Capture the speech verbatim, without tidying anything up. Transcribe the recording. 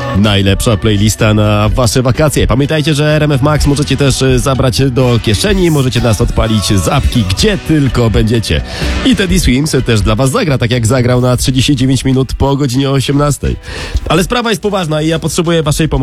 Najlepsza playlista na wasze wakacje. Pamiętajcie, że R M F Max możecie też zabrać do kieszeni, możecie nas odpalić z apki, gdzie tylko będziecie. I Teddy Swims też dla was zagra, tak jak zagrał na trzydzieści dziewięć minut po godzinie osiemnastej. Ale sprawa jest poważna i ja potrzebuję waszej pomocy.